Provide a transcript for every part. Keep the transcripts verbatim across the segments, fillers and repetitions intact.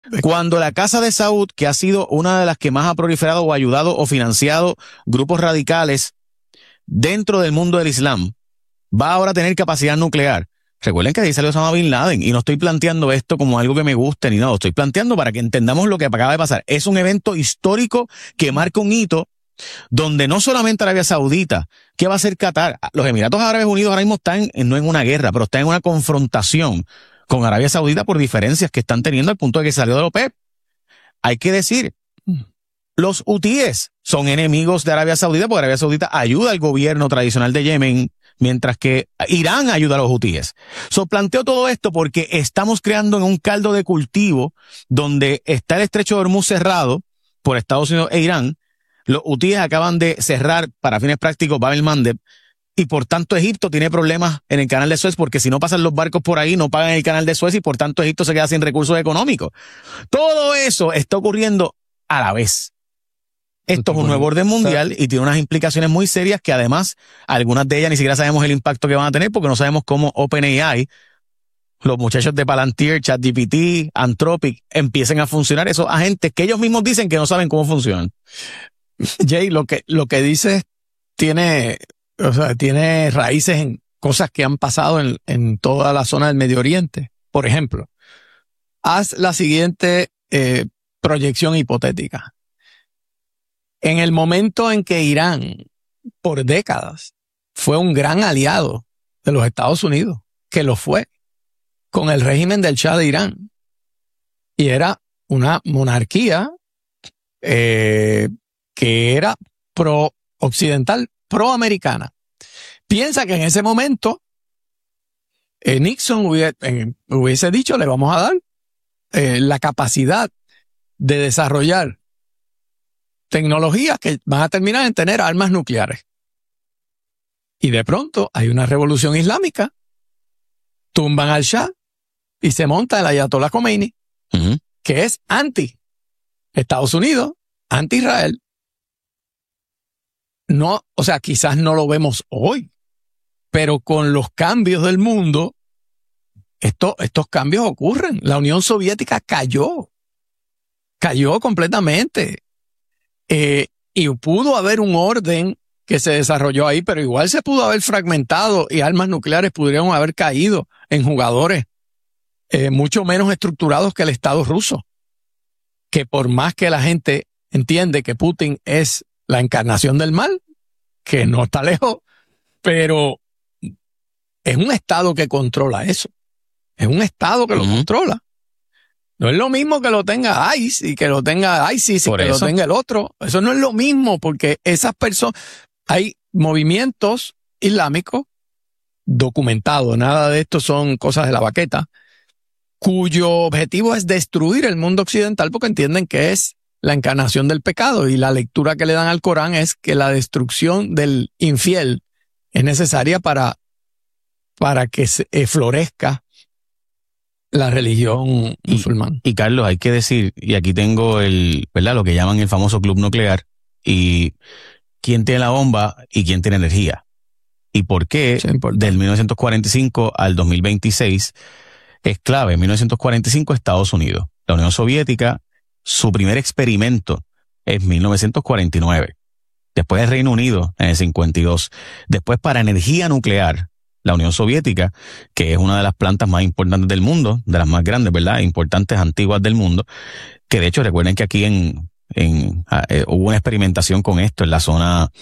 Cuando la Casa de Saud, que ha sido una de las que más ha proliferado o ayudado o financiado grupos radicales dentro del mundo del Islam, va ahora a tener capacidad nuclear. Recuerden que ahí salió Osama Bin Laden y no estoy planteando esto como algo que me guste ni nada, estoy planteando para que entendamos lo que acaba de pasar. Es un evento histórico que marca un hito donde no solamente Arabia Saudita, ¿qué va a hacer Qatar? Los Emiratos Árabes Unidos ahora mismo están en, no en una guerra, pero están en una confrontación con Arabia Saudita por diferencias que están teniendo al punto de que salió de la OPEP. Hay que decir, los hutíes son enemigos de Arabia Saudita porque Arabia Saudita ayuda al gobierno tradicional de Yemen, mientras que Irán ayuda a los hutíes. So, planteo todo esto porque estamos creando en un caldo de cultivo donde está el estrecho de Hormuz cerrado por Estados Unidos e Irán. Los hutíes acaban de cerrar, para fines prácticos, Bab el-Mandeb, y por tanto Egipto tiene problemas en el canal de Suez porque si no pasan los barcos por ahí, no pagan el canal de Suez y por tanto Egipto se queda sin recursos económicos. Todo eso está ocurriendo a la vez. Esto es un nuevo orden mundial y tiene unas implicaciones muy serias que además algunas de ellas ni siquiera sabemos el impacto que van a tener porque no sabemos cómo OpenAI, los muchachos de Palantir, ChatGPT, Anthropic, empiecen a funcionar esos agentes que ellos mismos dicen que no saben cómo funcionan. Jay, lo que, lo que dices tiene, o sea, tiene raíces en cosas que han pasado en, en toda la zona del Medio Oriente. Por ejemplo, haz la siguiente eh, proyección hipotética. En el momento en que Irán, por décadas, fue un gran aliado de los Estados Unidos, que lo fue, con el régimen del Shah de Irán, y era una monarquía eh, que era pro-occidental, pro-americana. Piensa que en ese momento eh, Nixon hubiese, eh, hubiese dicho, le vamos a dar eh, la capacidad de desarrollar tecnologías que van a terminar en tener armas nucleares. Y de pronto hay una revolución islámica, tumban al Shah y se monta el Ayatollah Khomeini, uh-huh. que es anti Estados Unidos, anti Israel. No, o sea, quizás no lo vemos hoy, pero con los cambios del mundo, esto, estos cambios ocurren. La Unión Soviética cayó, cayó completamente. Eh, y pudo haber un orden que se desarrolló ahí, pero igual se pudo haber fragmentado y armas nucleares pudieron haber caído en jugadores eh, mucho menos estructurados que el Estado ruso, que por más que la gente entiende que Putin es la encarnación del mal, que no está lejos, pero es un Estado que controla eso, es un Estado que uh-huh. lo controla. No es lo mismo que lo tenga ICE y que lo tenga ISIS y que lo tenga el otro. Eso no es lo mismo porque esas personas, hay movimientos islámicos documentados, nada de esto son cosas de la baqueta, cuyo objetivo es destruir el mundo occidental porque entienden que es la encarnación del pecado y la lectura que le dan al Corán es que la destrucción del infiel es necesaria para, para que se, eh, florezca la religión musulmana. Y, y Carlos, hay que decir, y aquí tengo el, ¿verdad? Lo que llaman el famoso club nuclear, y quién tiene la bomba y quién tiene energía. Y por qué sí, del mil novecientos cuarenta y cinco al dos mil veintiséis es clave. En mil novecientos cuarenta y cinco Estados Unidos. La Unión Soviética, su primer experimento es mil novecientos cuarenta y nueve. Después el Reino Unido en el cincuenta y dos. Después para energía nuclear, la Unión Soviética, que es una de las plantas más importantes del mundo, de las más grandes, ¿verdad? Importantes, antiguas del mundo, que de hecho recuerden que aquí en, en eh, hubo una experimentación con esto en la zona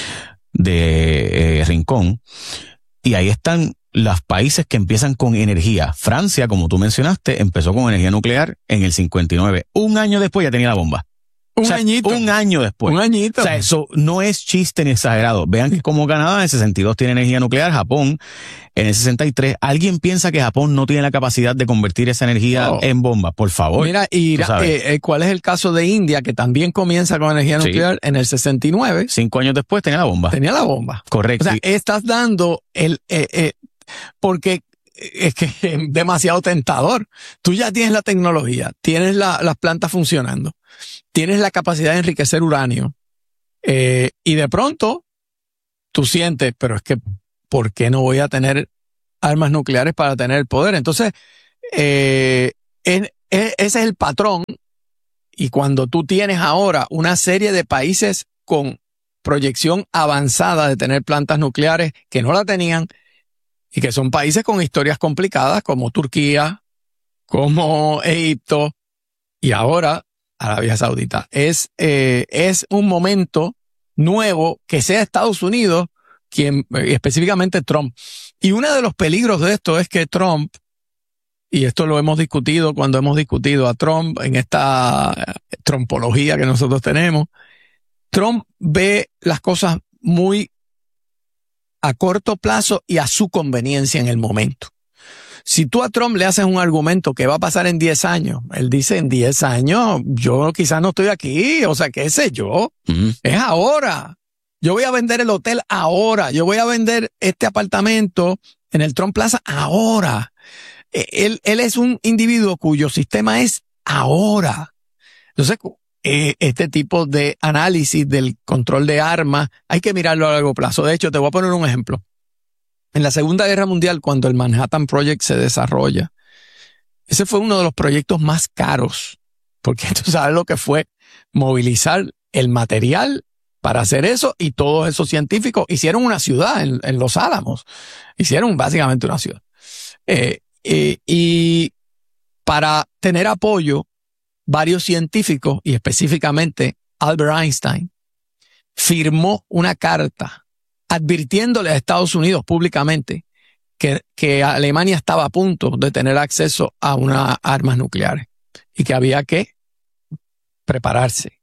de eh, Rincón, y ahí están los países que empiezan con energía. Francia, como tú mencionaste, empezó con energía nuclear en el cincuenta y nueve. Un año después ya tenía la bomba. Un o sea, añito. Un año después. Un añito. O sea, eso no es chiste ni exagerado. Vean que como Canadá en sesenta y dos tiene energía nuclear, Japón en el sesenta y tres. ¿Alguien piensa que Japón no tiene la capacidad de convertir esa energía oh. en bomba? Por favor. Mira, y eh, ¿cuál es el caso de India, que también comienza con energía nuclear sí. en el sesenta y nueve? Cinco años después tenía la bomba. Tenía la bomba. Correcto. O sea, estás dando el... Eh, eh, porque es que es demasiado tentador. Tú ya tienes la tecnología, tienes la, las plantas funcionando, tienes la capacidad de enriquecer uranio, eh, y de pronto tú sientes, pero es que, ¿por qué no voy a tener armas nucleares para tener el poder? Entonces, eh, en, en, ese es el patrón. Y cuando tú tienes ahora una serie de países con proyección avanzada de tener plantas nucleares que no la tenían y que son países con historias complicadas como Turquía, como Egipto y ahora Arabia Saudita. Es, eh, es un momento nuevo que sea Estados Unidos quien, específicamente Trump. Y uno de los peligros de esto es que Trump, y esto lo hemos discutido cuando hemos discutido a Trump en esta trompología que nosotros tenemos, Trump ve las cosas muy a corto plazo y a su conveniencia en el momento. Si tú a Trump le haces un argumento que va a pasar en diez años, él dice en diez años, yo quizás no estoy aquí, o sea, qué sé yo, uh-huh. Es ahora. Yo voy a vender el hotel ahora, yo voy a vender este apartamento en el Trump Plaza ahora. Él, él es un individuo cuyo sistema es ahora. Entonces, eh, este tipo de análisis del control de armas hay que mirarlo a largo plazo. De hecho, te voy a poner un ejemplo. En la Segunda Guerra Mundial, cuando el Manhattan Project se desarrolla, ese fue uno de los proyectos más caros, porque tú sabes lo que fue movilizar el material para hacer eso, y todos esos científicos hicieron una ciudad en, en Los Álamos. Hicieron básicamente una ciudad. Eh, eh, y para tener apoyo, varios científicos, y específicamente Albert Einstein, firmó una carta advirtiéndole a Estados Unidos públicamente que, que Alemania estaba a punto de tener acceso a unas armas nucleares y que había que prepararse.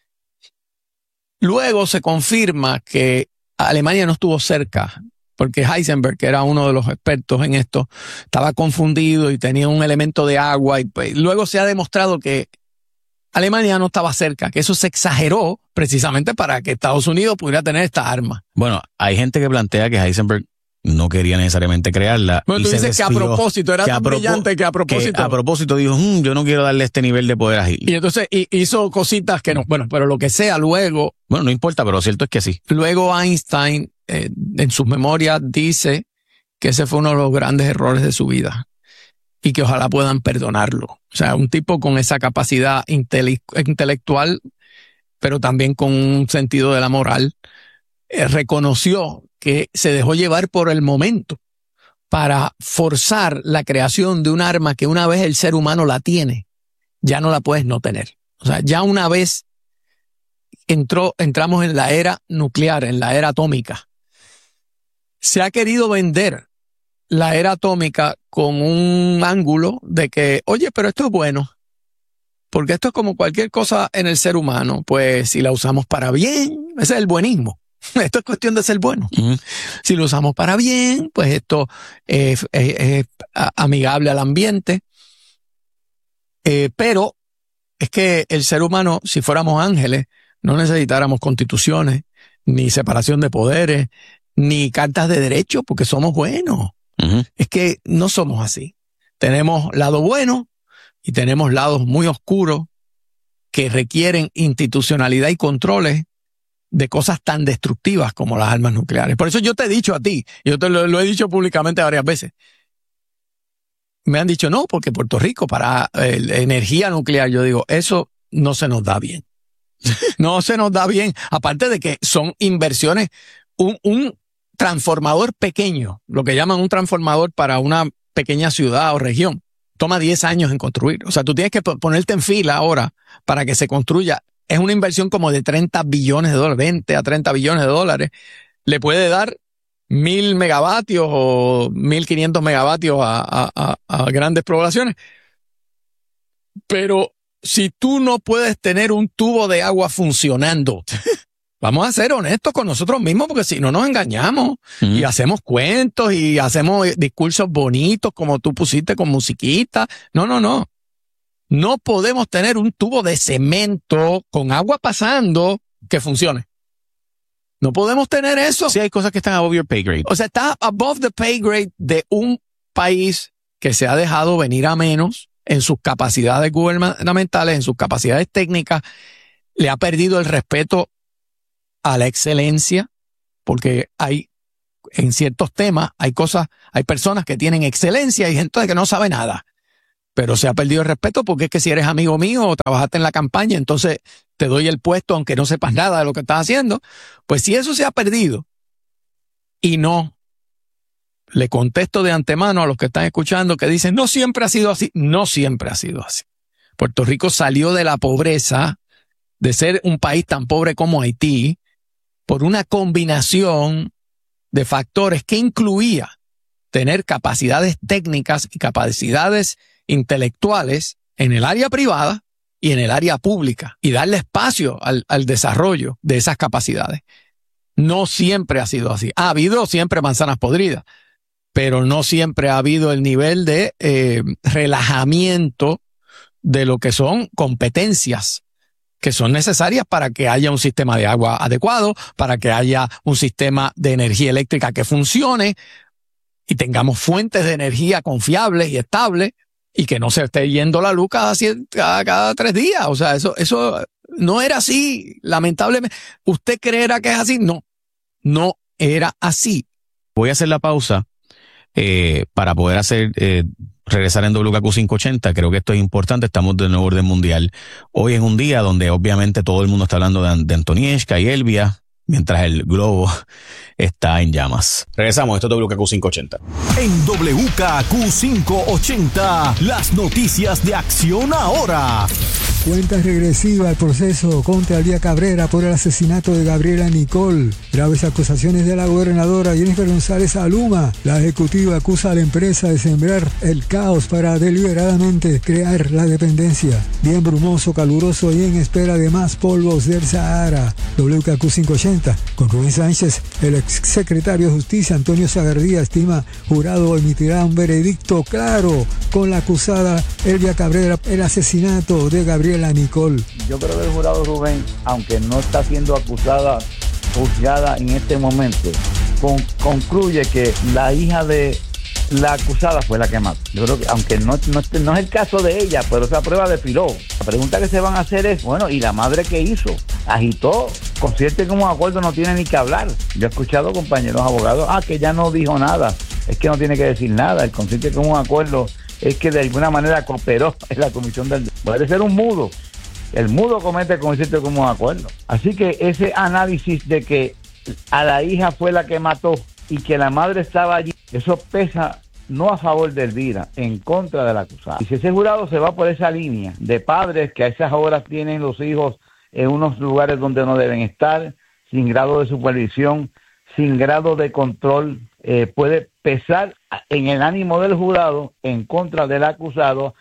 Luego se confirma que Alemania no estuvo cerca, porque Heisenberg, que era uno de los expertos en esto, estaba confundido y tenía un elemento de agua. Y pues, luego se ha demostrado que Alemania no estaba cerca, que eso se exageró precisamente para que Estados Unidos pudiera tener esta arma. Bueno, hay gente que plantea que Heisenberg no quería necesariamente crearla. Bueno, y tú se dices que a propósito, era tan brillante que a propósito. Que a propósito dijo, mmm, yo no quiero darle este nivel de poder a Hitler. Y entonces hizo cositas que no, bueno, pero lo que sea luego. Bueno, no importa, pero lo cierto es que sí. Luego Einstein, eh, en sus memorias, dice que ese fue uno de los grandes errores de su vida y que ojalá puedan perdonarlo. O sea, un tipo con esa capacidad intele- intelectual, pero también con un sentido de la moral, eh, reconoció que se dejó llevar por el momento para forzar la creación de un arma que una vez el ser humano la tiene, ya no la puedes no tener. O sea, ya una vez entró, entramos en la era nuclear, en la era atómica. Se ha querido vender la era atómica con un ángulo de que, oye, pero esto es bueno, porque esto es como cualquier cosa en el ser humano, pues si la usamos para bien, ese es el buenismo. Esto es cuestión de ser bueno. Uh-huh. Si lo usamos para bien, pues esto es, es, es amigable al ambiente. Eh, pero es que el ser humano, si fuéramos ángeles, no necesitáramos constituciones, ni separación de poderes, ni cartas de derecho, porque somos buenos. Uh-huh. Es que no somos así. Tenemos lado bueno y tenemos lados muy oscuros que requieren institucionalidad y controles de cosas tan destructivas como las armas nucleares. Por eso yo te he dicho a ti, yo te lo, lo he dicho públicamente varias veces, me han dicho no, porque Puerto Rico para eh, energía nuclear, yo digo, eso no se nos da bien. No se nos da bien, aparte de que son inversiones, un, un transformador pequeño, lo que llaman un transformador para una pequeña ciudad o región, toma diez años en construir. O sea, tú tienes que ponerte en fila ahora para que se construya. Es una inversión como de treinta billones de dólares, veinte a treinta billones de dólares. Le puede dar mil megavatios o mil quinientos megavatios a, a, a grandes poblaciones. Pero si tú no puedes tener un tubo de agua funcionando, vamos a ser honestos con nosotros mismos, porque si no nos engañamos mm. y hacemos cuentos y hacemos discursos bonitos como tú pusiste con musiquita. No, no, no. No podemos tener un tubo de cemento con agua pasando que funcione. No podemos tener eso. Sí, hay cosas que están above your pay grade. O sea, está above the pay grade de un país que se ha dejado venir a menos en sus capacidades gubernamentales, en sus capacidades técnicas. Le ha perdido el respeto a la excelencia, porque hay, en ciertos temas, hay cosas, hay personas que tienen excelencia y gente que no sabe nada. pero se ha perdido el respeto porque es que si eres amigo mío o trabajaste en la campaña, entonces te doy el puesto aunque no sepas nada de lo que estás haciendo. Pues si eso se ha perdido y no, le contesto de antemano a los que están escuchando que dicen, no siempre ha sido así. No siempre ha sido así. Puerto Rico salió de la pobreza, de ser un país tan pobre como Haití, por una combinación de factores que incluía tener capacidades técnicas y capacidades intelectuales en el área privada y en el área pública y darle espacio al, al desarrollo de esas capacidades. No siempre ha sido así. Ha habido siempre manzanas podridas, pero no siempre ha habido el nivel de eh, relajamiento de lo que son competencias que son necesarias para que haya un sistema de agua adecuado, para que haya un sistema de energía eléctrica que funcione y tengamos fuentes de energía confiables y estables y que no se esté yendo la luz cada, cada, cada tres días. O sea, eso, eso no era así, lamentablemente. ¿Usted creerá que es así? No, no era así. Voy a hacer la pausa eh, para poder hacer... Eh, regresar en W K Q quinientos ochenta, creo que esto es importante, estamos de nuevo orden mundial. Hoy es un día donde obviamente todo el mundo está hablando de, de Antonieshka y Elvia, mientras el globo está en llamas. Regresamos, esto es W K Q quinientos ochenta. En W K Q quinientos ochenta, las noticias de Acción Ahora. Cuenta regresiva al proceso contra Elvia Cabrera por el asesinato de Gabriela Nicole. Graves acusaciones de la gobernadora Jennifer González Aluma. La ejecutiva acusa a la empresa de sembrar el caos para deliberadamente crear la dependencia. Bien brumoso, caluroso y en espera de más polvos del Sahara. W K Q quinientos ochenta con Rubén Sánchez. El exsecretario de Justicia Antonio Sagardía estima jurado emitirá un veredicto claro con la acusada Elvia Cabrera el asesinato de Gabriela Nicole. Yo creo que el jurado, Rubén, aunque no está siendo acusada, juzgada en este momento, con, concluye que la hija de la acusada fue la que mató. Yo creo que, aunque no, no, no es el caso de ella, pero esa prueba desfiló. La pregunta que se van a hacer es, bueno, ¿y la madre qué hizo? Agitó, consciente como acuerdo no tiene ni que hablar. Yo he escuchado compañeros abogados, ah, que ya no dijo nada, es que no tiene que decir nada, el consciente como acuerdo es que de alguna manera cooperó en la comisión del... Puede ser un mudo. El mudo comete consciente como acuerdo. Así que ese análisis de que a la hija fue la que mató y que la madre estaba allí, eso pesa no a favor de Elvira, en contra de la acusada. Y si ese jurado se va por esa línea de padres que a esas horas tienen los hijos en unos lugares donde no deben estar, sin grado de supervisión, sin grado de control, eh, puede pesar en el ánimo del jurado en contra del acusado,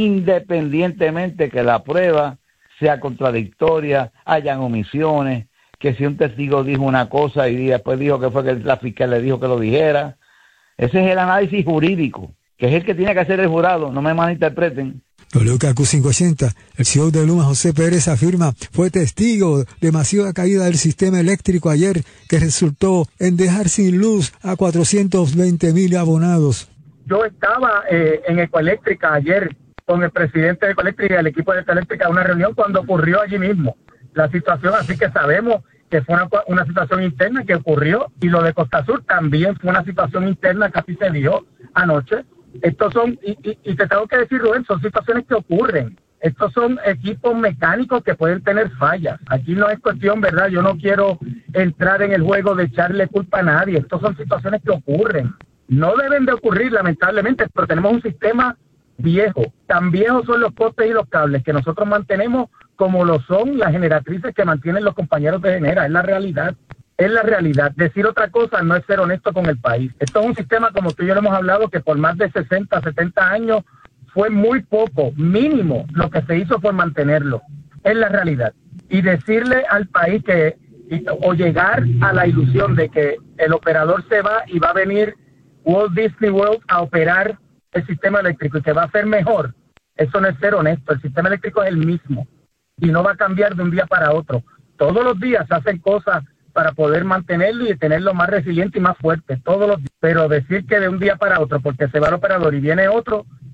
independientemente que la prueba sea contradictoria, hayan omisiones, que si un testigo dijo una cosa y después dijo que fue que la fiscal le dijo que lo dijera. Ese es el análisis jurídico, que es el que tiene que hacer el jurado, no me malinterpreten. W K Q quinientos ochenta, el C E O de Luma, José Pérez, afirma, fue testigo de masiva caída del sistema eléctrico ayer que resultó en dejar sin luz a cuatrocientos veinte mil abonados. Yo estaba eh, en Ecoeléctrica ayer con el presidente de Ecoeléctrica y el equipo de Ecoeléctrica en una reunión cuando ocurrió allí mismo la situación, así que sabemos que fue una, una situación interna que ocurrió, y lo de Costa Sur también fue una situación interna que así se dio anoche. Estos son, y, y, y te tengo que decir, Rubén, son situaciones que ocurren. Estos son equipos mecánicos que pueden tener fallas. Aquí no es cuestión, ¿verdad? Yo no quiero entrar en el juego de echarle culpa a nadie. Estos son situaciones que ocurren. No deben de ocurrir, lamentablemente, pero tenemos un sistema viejo. Tan viejos son los postes y los cables que nosotros mantenemos como lo son las generatrices que mantienen los compañeros de Genera. Es la realidad. Es la realidad. Decir otra cosa no es ser honesto con el país. Esto es un sistema, como tú y yo lo hemos hablado, que por más de sesenta, setenta años fue muy poco, mínimo, lo que se hizo por mantenerlo. Es la realidad. Y decirle al país que, o llegar a la ilusión de que el operador se va y va a venir Walt Disney World a operar el sistema eléctrico y que va a ser mejor, eso no es ser honesto. El sistema eléctrico es el mismo y no va a cambiar de un día para otro. Todos los días se hacen cosas para poder mantenerlo y tenerlo más resiliente y más fuerte, todos los días. Pero decir que de un día para otro, porque se va el operador y viene otro,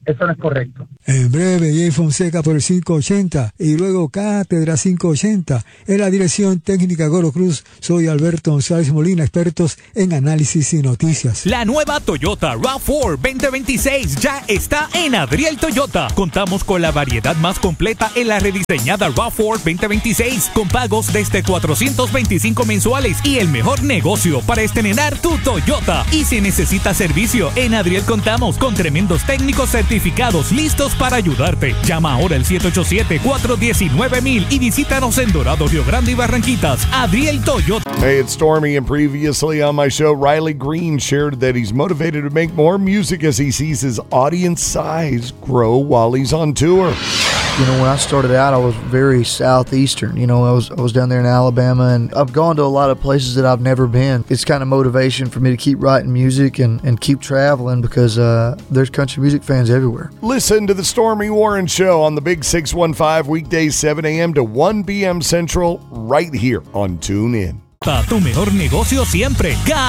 Eso no es correcto. En breve, Jay Fonseca por el quinientos ochenta y luego Cátedra quinientos ochenta. En la dirección técnica Goro Cruz, soy Alberto González Molina, expertos en análisis y noticias. La nueva Toyota RAV cuatro veinte veintiséis ya está en Adriel Toyota. Contamos con la variedad más completa en la rediseñada RAV cuatro veinte veintiséis con pagos desde cuatrocientos veinticinco mensuales y el mejor negocio para estrenar tu Toyota. Y si necesitas servicio, en Adriel contamos con tremendos técnicos certificados listos para ayudarte. Llama ahora al siete ocho siete, cuatro uno nueve mil y visítanos en Dorado, Río Grande y Barranquitas. Adriel Toyota. Hey, it's Stormy, and previously on my show, Riley Green shared that he's motivated to make more music as he sees his audience size grow while he's on tour. You know, when I started out, I was very southeastern. You know, I was I was down there in Alabama, and I've gone to a lot of places that I've never been. It's kind of motivation for me to keep writing music and, and keep traveling because uh, there's country music fans everywhere. Listen to the Stormy Warren Show on the Big six one five, weekdays seven a.m. to one p.m. Central, right here on TuneIn. Tu mejor negocio siempre.